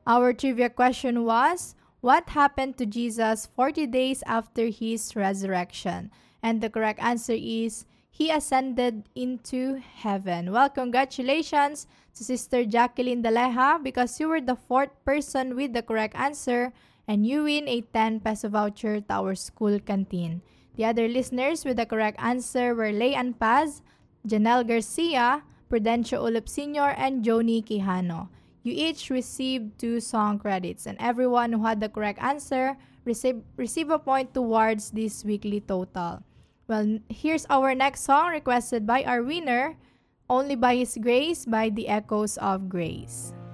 Our trivia question was, what happened to Jesus 40 days after his resurrection? And the correct answer is, he ascended into heaven. Well, congratulations to Sister Jacqueline Daleja because you were the fourth person with the correct answer and you win a 10 peso voucher to our school canteen. The other listeners with the correct answer were Leigh Paz, Janelle Garcia, Prudencio Ulup Sr., and Joni Quijano. You each received 2 song credits, and everyone who had the correct answer receive a point towards this weekly total. Well, here's our next song requested by our winner, Only by His Grace by the Echoes of Grace.